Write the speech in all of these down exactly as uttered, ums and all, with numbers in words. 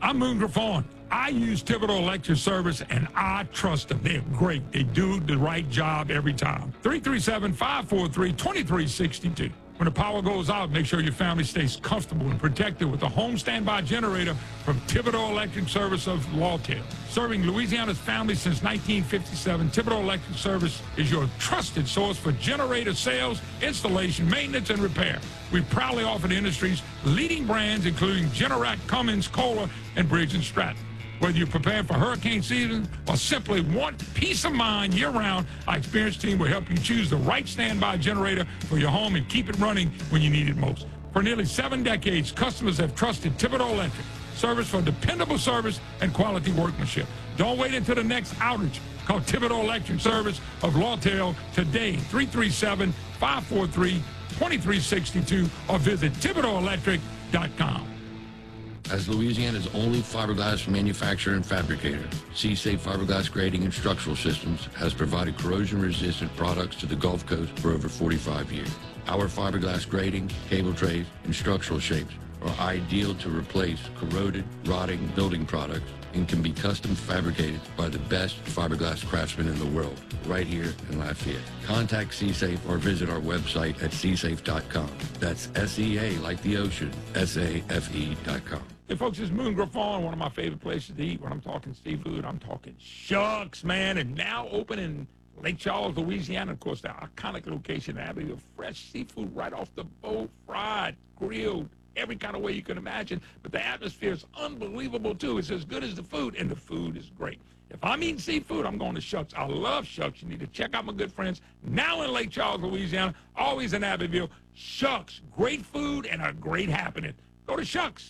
I'm Moon Griffon. I use Thibodeau Electric Service, and I trust them. They're great. They do the right job every time. three three seven, five four three, two three six two. When the power goes out, make sure your family stays comfortable and protected with a home standby generator from Thibodeau Electric Service of Lawtail. Serving Louisiana's families since nineteen fifty-seven, Thibodeau Electric Service is your trusted source for generator sales, installation, maintenance, and repair. We proudly offer the industry's leading brands, including Generac, Cummins, Kohler, and Briggs and Stratton. Whether you're prepared for hurricane season or simply want peace of mind year-round, our experienced team will help you choose the right standby generator for your home and keep it running when you need it most. For nearly seven decades, customers have trusted Thibodeau Electric Service for dependable service and quality workmanship. Don't wait until the next outage. Call Thibodeau Electric Service of Lawtail today, three three seven, five four three, two three six two, or visit Thibodeau Electric dot com. As Louisiana's only fiberglass manufacturer and fabricator, C-Safe Fiberglass Grading and Structural Systems has provided corrosion-resistant products to the Gulf Coast for over forty-five years. Our fiberglass grading, cable trays, and structural shapes are ideal to replace corroded, rotting building products and can be custom fabricated by the best fiberglass craftsmen in the world, right here in Lafayette. Contact C-Safe or visit our website at c safe dot com. That's S E A like the ocean, S A F E dot com. Hey, folks, it's Moon Griffon, one of my favorite places to eat. When I'm talking seafood, I'm talking Shucks, man. And now open in Lake Charles, Louisiana. Of course, the iconic location, Abbeville. Fresh seafood right off the boat, fried, grilled, every kind of way you can imagine. But the atmosphere is unbelievable, too. It's as good as the food, and the food is great. If I'm eating seafood, I'm going to Shucks. I love Shucks. You need to check out my good friends now in Lake Charles, Louisiana, always in Abbeville. Shucks, great food and a great happening. Go to Shucks.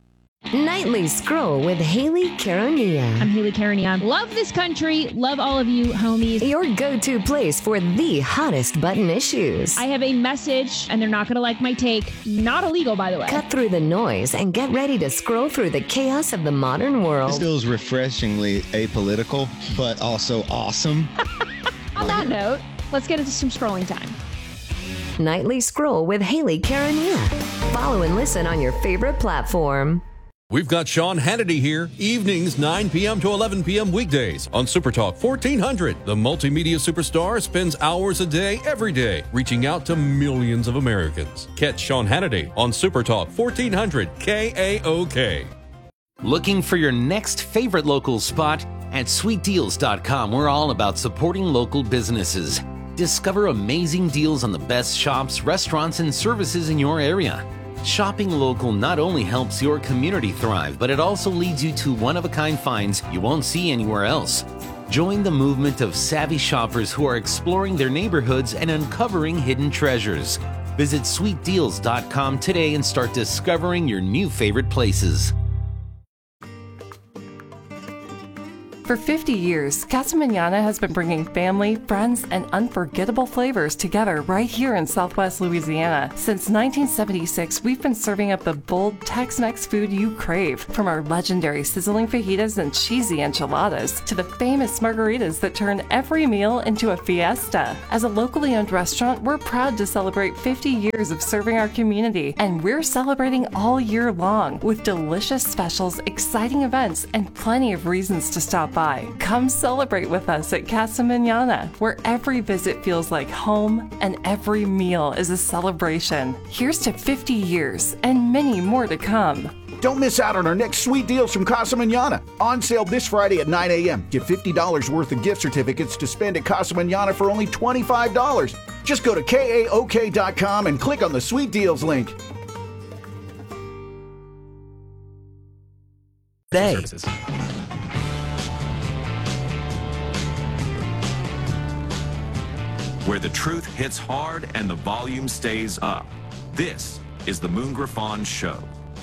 Nightly Scroll with Haley Caronia. I'm Haley Caronia. Love this country. Love all of you, homies. Your go-to place for the hottest button issues. I have a message, and they're not going to like my take. Not illegal, by the way. Cut through the noise and get ready to scroll through the chaos of the modern world. This feels refreshingly apolitical, but also awesome. On that note, let's get into some scrolling time. Nightly Scroll with Haley Caronia. Follow and listen on your favorite platform. We've got Sean Hannity here, evenings nine p.m. to eleven p.m. weekdays on Super Talk fourteen hundred. The multimedia superstar spends hours a day, every day, reaching out to millions of Americans. Catch Sean Hannity on Super Talk fourteen hundred K A O K. Looking for your next favorite local spot? At sweet deals dot com, we're all about supporting local businesses. Discover amazing deals on the best shops, restaurants, and services in your area. Shopping local not only helps your community thrive, but it also leads you to one-of-a-kind finds you won't see anywhere else. Join the movement of savvy shoppers who are exploring their neighborhoods and uncovering hidden treasures. Visit sweet deals dot com today and start discovering your new favorite places. For fifty years, Casa Manana has been bringing family, friends, and unforgettable flavors together right here in Southwest Louisiana. Since nineteen seventy-six, we've been serving up the bold Tex-Mex food you crave, from our legendary sizzling fajitas and cheesy enchiladas to the famous margaritas that turn every meal into a fiesta. As a locally owned restaurant, we're proud to celebrate fifty years of serving our community, and we're celebrating all year long with delicious specials, exciting events, and plenty of reasons to stop by. Come celebrate with us at Casa Manana, where every visit feels like home and every meal is a celebration. Here's to fifty years and many more to come. Don't miss out on our next sweet deals from Casa Manana. On sale this Friday at nine a.m. Get fifty dollars worth of gift certificates to spend at Casa Manana for only twenty-five dollars. Just go to K A O K dot com and click on the sweet deals link. They. Where the truth hits hard and the volume stays up. This is the Moon Griffon Show.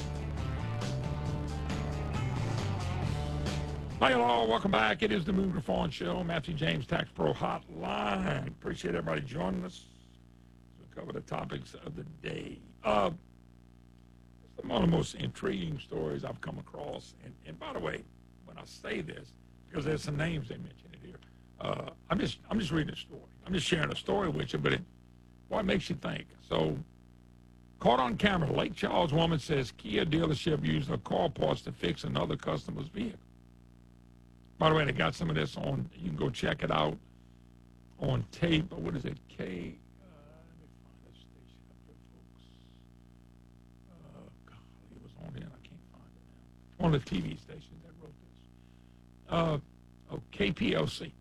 Hi, hello, welcome back. It is the Moon Griffon Show. Matthew James Tax Pro Hotline. Appreciate everybody joining us. We'll cover the topics of the day. Uh, one of the most intriguing stories I've come across. And, and by the way, when I say this, because there's some names they mentioned in here, uh, I'm just I'm just reading a story. I'm just sharing a story with you, but it, boy, it makes you think. So, Caught on camera, Lake Charles woman says Kia dealership used her car parts to fix another customer's vehicle. By the way, they got some of this on, you can go check it out on tape. What is it? K, uh, let me find this station up here, folks. Uh, golly, it was on there, I can't find it now. One of the T V stations that wrote this. Uh, oh, K P L C.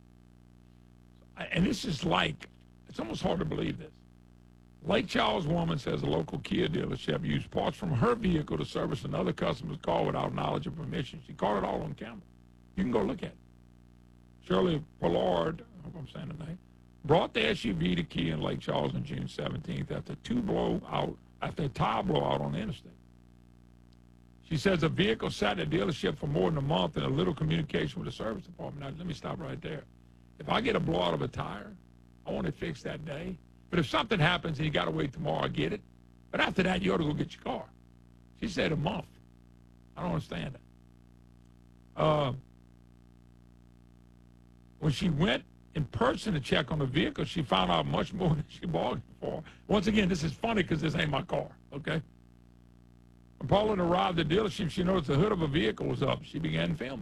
And this is like, it's almost hard to believe this. Lake Charles woman says a local Kia dealership used parts from her vehicle to service another customer's car without knowledge or permission. She caught it all on camera. You can go look at it. Shirley Pollard, I hope I'm saying the name, brought the S U V to Kia in Lake Charles on June seventeenth after two blowout, after a tire blowout on the interstate. She says the vehicle sat at the dealership for more than a month and a little communication with the service department. Now, let me stop right there. If I get a blowout of a tire, I want it fixed that day. But if something happens and you got to wait tomorrow, I get it. But after that, you ought to go get your car. She said a month. I don't understand that. Uh, when she went in person to check on the vehicle, she found out much more than she bargained for. Once again, this is funny because this ain't my car, okay? When Paulette arrived at the dealership, she noticed the hood of a vehicle was up. She began filming.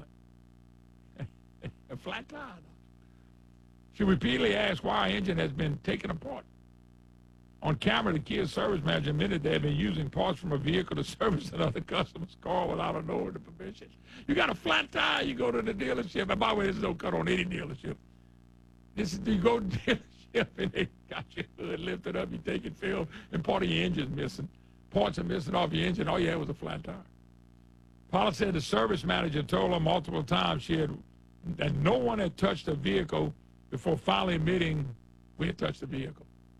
A flat tire. She repeatedly asked why her engine has been taken apart. On camera, the Kia service manager admitted they had been using parts from a vehicle to service another customer's car without a knowing the permission. You got a flat tire, you go to the dealership. And by the way, this is no cut on any dealership. This is, you go to the dealership and they got your hood lifted up, you take it filled, and part of your engine's missing. Parts are missing off your engine. All you had was a flat tire. Paula said the service manager told her multiple times she had that no one had touched the vehicle before finally admitting we had touched the vehicle.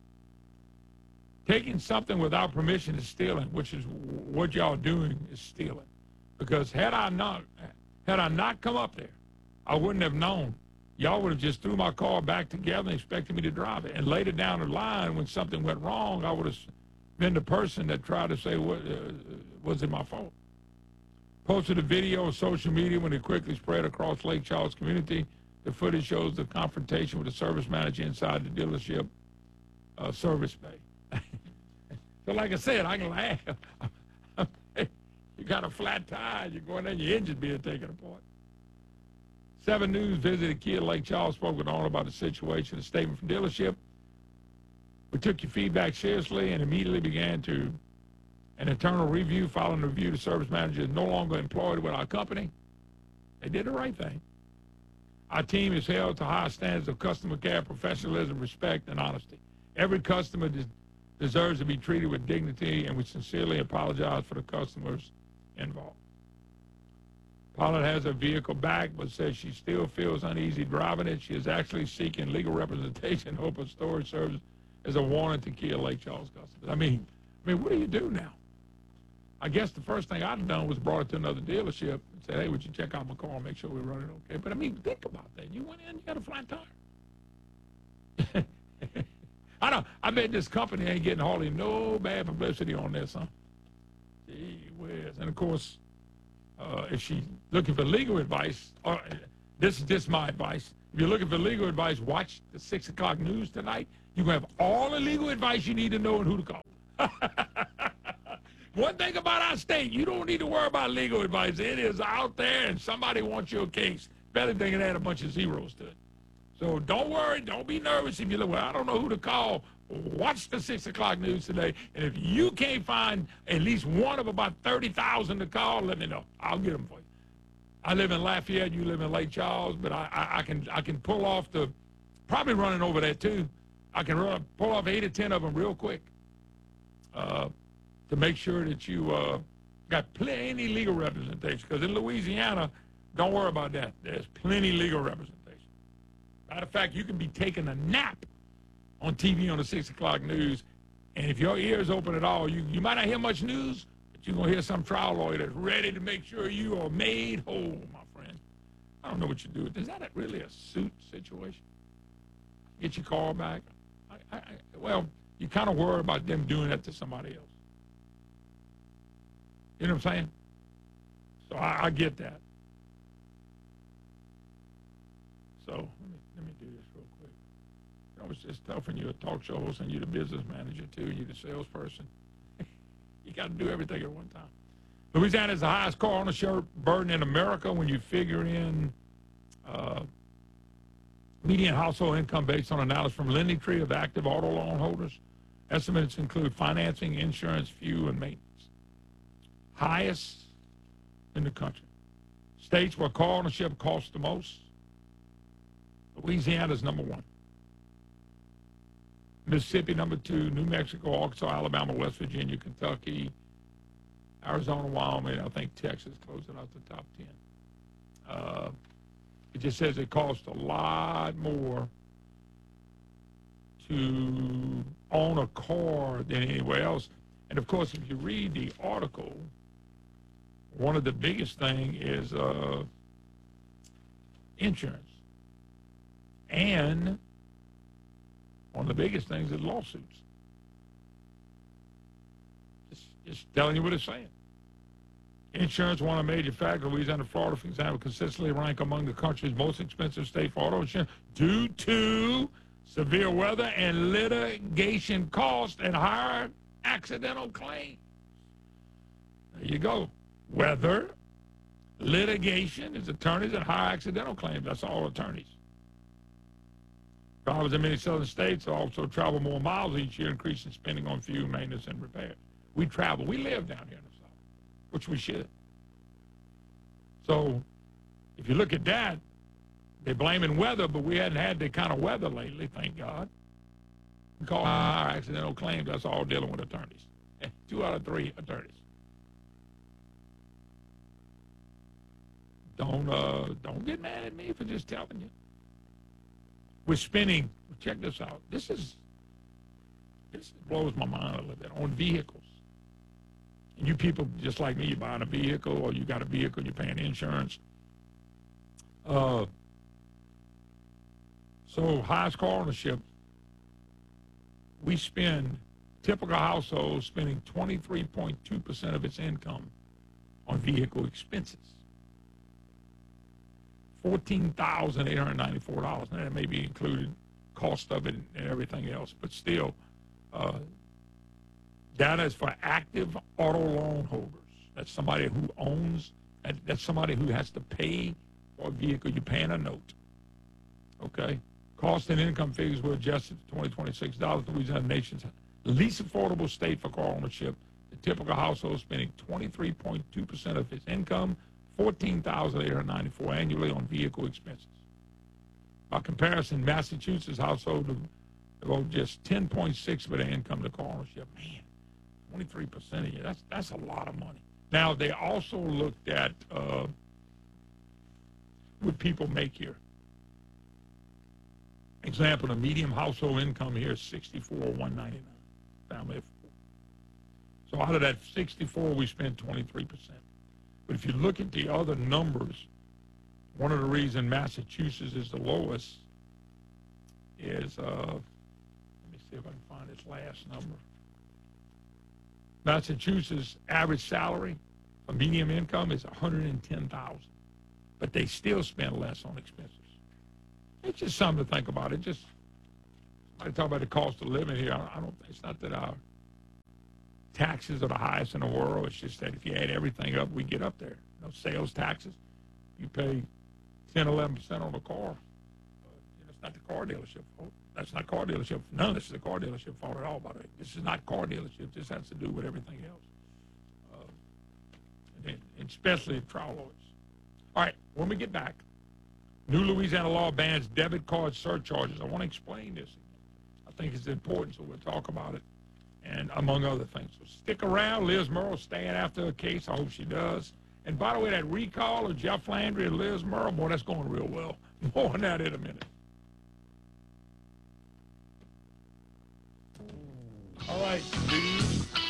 Taking something without permission is stealing, which is what y'all doing is stealing. Because had I not, had I not come up there, I wouldn't have known. Y'all would have just threw my car back together and expected me to drive it. And later down the line, when something went wrong, I would have been the person that tried to say, what, uh, was it my fault? Posted a video on social media when it quickly spread across Lake Charles community. The footage shows the confrontation with the service manager inside the dealership uh, service bay. So like I said, I can laugh. You got a flat tire, you're going there, your engine's being taken apart. Seven News visited Kia Lake Charles, spoke with the owner about the situation, a statement from dealership. We took your feedback seriously and immediately began to an internal review. Following the review, the service manager is no longer employed with our company. They did the right thing. Our team is held to high standards of customer care, professionalism, respect, and honesty. Every customer des deserves to be treated with dignity, and we sincerely apologize for the customers involved. Pilot has her vehicle back, but says she still feels uneasy driving it. She is actually seeking legal representation. Hope her story serves as a warning to Kia Lake Charles customers. I mean, I mean, what do you do now? I guess the first thing I'd done was brought it to another dealership and said, hey, would you check out my car and make sure we're running okay? But I mean, think about that. You went in, you got a flat tire. I don't, I bet this company ain't getting hardly no bad publicity on this, huh? Gee whiz. And of course, uh, if she's looking for legal advice, or, this is just my advice. If you're looking for legal advice, watch the six o'clock news tonight. You're going to have all the legal advice you need to know and who to call. One thing about our state, you don't need to worry about legal advice. It is out there, and somebody wants your case. Better than it had a bunch of zeros to it. So don't worry. Don't be nervous if you look, well, I don't know who to call. Watch the six o'clock news today. And if you can't find at least one of about thirty thousand to call, let me know. I'll get them for you. I live in Lafayette. You live in Lake Charles. But I, I, I, can, I can pull off the, probably running over there too. I can run, pull off eight or ten of them real quick uh, to make sure that you uh, got plenty legal representation. Because in Louisiana, don't worry about that. There's plenty legal representation. Matter of fact, you can be taking a nap on T V on the six o'clock news, and if your ears open at all, you, you might not hear much news, but you're going to hear some trial lawyer that's ready to make sure you are made whole, my friend. I don't know what you do. Is that really a suit situation? Get your car back? I, I, well, you kind of worry about them doing that to somebody else. You know what I'm saying? So I, I get that. So let me, let me do this real quick. I was just tough when you're a talk show host and you're the business manager too, you're the salesperson. You got to do everything at one time. Louisiana is the highest car ownership burden in America when you figure in uh, median household income based on analysis from Lending Tree of active auto loan holders. Estimates include financing, insurance, fuel, and maintenance. Highest in the country. States where car ownership costs the most. Louisiana is number one. Mississippi, number two. New Mexico, Arkansas, Alabama, West Virginia, Kentucky, Arizona, Wyoming, I think Texas closing out the top ten. Uh, it just says it costs a lot more to own a car than anywhere else. And, of course, if you read the article, one of the biggest thing is uh, insurance. And one of the biggest things is lawsuits. Just, just telling you what it's saying. Insurance, one of the major factors. Louisiana and Florida, for example, consistently rank among the country's most expensive state for auto insurance due to severe weather and litigation costs and higher accidental claims. There you go. Weather, litigation is attorneys, and higher accidental claims. That's all attorneys. Drivers in many southern states also travel more miles each year, increasing spending on fuel, maintenance, and repairs. We travel. We live down here in the South, which we should. So if you look at that, they're blaming weather, but we hadn't had that kind of weather lately, thank God. We call higher accidental claims. That's all dealing with attorneys. Two out of three attorneys. Don't uh, don't get mad at me for just telling you. We're spending, check this out. This is, this blows my mind a little bit, on vehicles. And you people just like me, you're buying a vehicle or you got a vehicle, you're paying insurance. Uh, so highest car ownership, we spend, typical household spending twenty-three point two percent of its income on vehicle expenses. fourteen thousand eight hundred ninety-four dollars, and that may be included cost of it and everything else, but still, uh, data is for active auto loan holders. That's somebody who owns, that's somebody who has to pay for a vehicle. You're paying a note, okay? Cost and income figures were adjusted to twenty twenty-six dollars. Louisiana, the nation's least affordable state for car ownership. The typical household spending twenty-three point two percent of its income, fourteen thousand eight hundred ninety-four dollars annually on vehicle expenses. By comparison, Massachusetts household devote just ten point six percent of their income to car ownership. Man, twenty-three percent of you, that's, that's a lot of money. Now, they also looked at uh, what people make here. Example, the median household income here is sixty-four thousand one hundred ninety-nine dollars, family of four. So out of that sixty-four, we spend twenty-three percent. But if you look at the other numbers, one of the reasons Massachusetts is the lowest is, uh, let me see if I can find its last number. Massachusetts' average salary, a median income, is one hundred ten thousand dollars, but they still spend less on expenses. It's just something to think about. It just, I talk about the cost of living here. I don't, it's not that our taxes are the highest in the world. It's just that if you add everything up, we get up there. You know, sales taxes, you pay ten, eleven percent on a car. Uh, you know, it's not the car dealership fault. That's not car dealership. None of this is the car dealership fault at all, by the way. This is not car dealership. This has to do with everything else, uh, and, and especially trial lawyers. All right, when we get back, new Louisiana law bans debit card surcharges. I want to explain this. I think it's important, so we'll talk about it, and among other things. So stick around. Liz Murrow's staying after a case. I hope she does. And by the way, that recall of Jeff Landry and Liz Murrow, boy, that's going real well. More on that in a minute. All right, dude.